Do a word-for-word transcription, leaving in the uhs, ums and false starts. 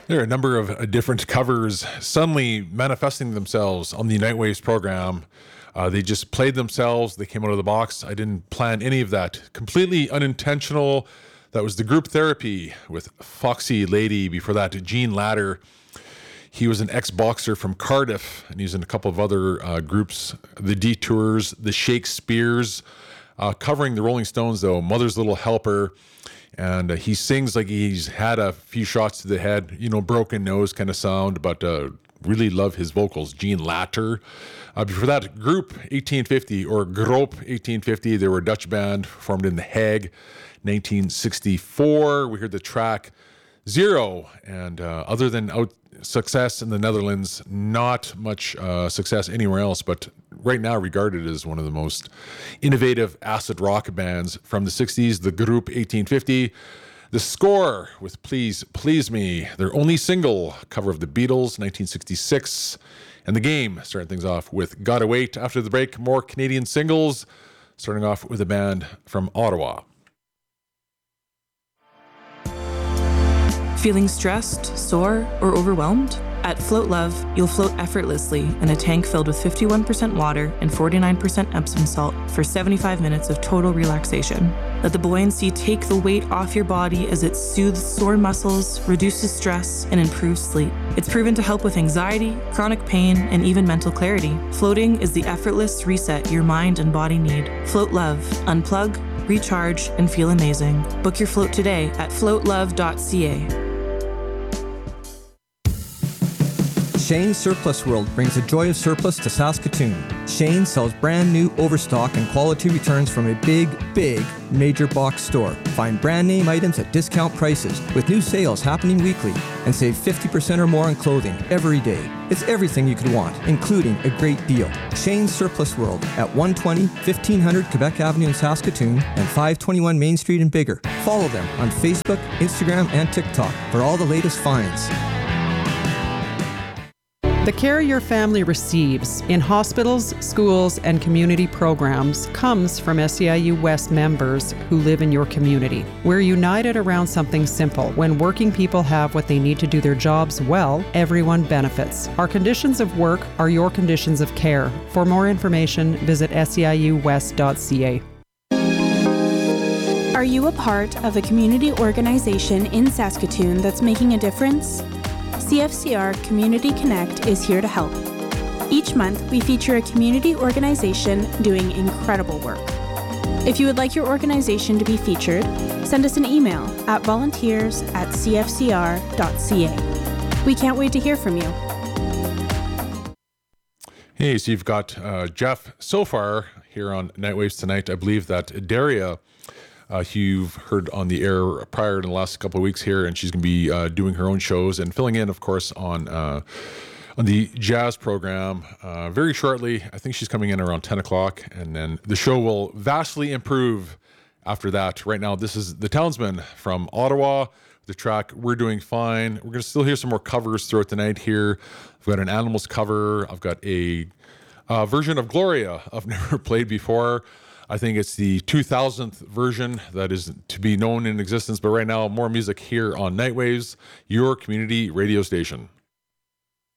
There are a number of uh, different covers suddenly manifesting themselves on the Nightwaves program. Uh, they just played themselves. They came out of the box. I didn't plan any of that. Completely unintentional. That was the Group Therapy with Foxy Lady. Before that, Gene Latter. He was an ex-boxer from Cardiff, and he's in a couple of other uh, groups. The Detours, the Shakespeares, uh, covering the Rolling Stones, though. Mother's Little Helper. And uh, he sings like he's had a few shots to the head, you know, broken nose kind of sound, but uh, really love his vocals. Gene Latter. Uh, before that, Group eighteen fifty, or Groep eighteen fifty. They were a Dutch band formed in The Hague, nineteen sixty-four. We heard the track Zero. And uh, other than out success in the Netherlands, not much uh, success anywhere else, but right now regarded as one of the most innovative acid rock bands from the sixties, the Groep eighteen fifty. The Score with Please Please Me, their only single, cover of the Beatles, nineteen sixty-six. And The Game, starting things off with Gotta Wait. After the break, more Canadian singles, starting off with a band from Ottawa. Feeling stressed, sore, or overwhelmed? At Float Love, you'll float effortlessly in a tank filled with fifty-one percent water and forty-nine percent Epsom salt for seventy-five minutes of total relaxation. Let the buoyancy take the weight off your body as it soothes sore muscles, reduces stress, and improves sleep. It's proven to help with anxiety, chronic pain, and even mental clarity. Floating is the effortless reset your mind and body need. Float Love. Unplug, recharge, and feel amazing. Book your float today at float love dot c a. Shane's Surplus World brings the joy of surplus to Saskatoon. Shane sells brand new overstock and quality returns from a big, big major box store. Find brand name items at discount prices with new sales happening weekly, and save fifty percent or more on clothing every day. It's everything you could want, including a great deal. Shane's Surplus World at one twenty, fifteen hundred Quebec Avenue in Saskatoon and five twenty-one Main Street in Bigger. Follow them on Facebook, Instagram, and TikTok for all the latest finds. The care your family receives in hospitals, schools, and community programs comes from S E I U West members who live in your community. We're united around something simple. When working people have what they need to do their jobs well, everyone benefits. Our conditions of work are your conditions of care. For more information, visit S E I U west dot c a. Are you a part of a community organization in Saskatoon that's making a difference? C F C R Community Connect is here to help. Each month, we feature a community organization doing incredible work. If you would like your organization to be featured, send us an email at volunteers at c f c r dot c a. We can't wait to hear from you. Hey, so you've got uh, Jeff so far here on Nightwaves tonight. I believe that Daria, Uh, who you've heard on the air prior to the last couple of weeks here, and she's going to be uh, doing her own shows and filling in, of course, on uh, on the jazz program uh, very shortly. I think she's coming in around ten o'clock, and then the show will vastly improve after that. Right now, this is The Townsmen from Ottawa, the track We're Doing Fine. We're going to still hear some more covers throughout the night here. I've got an Animals cover. I've got a uh, version of Gloria I've never played before. I think it's the two thousandth version that is to be known in existence. But right now, more music here on Nightwaves, your community radio station.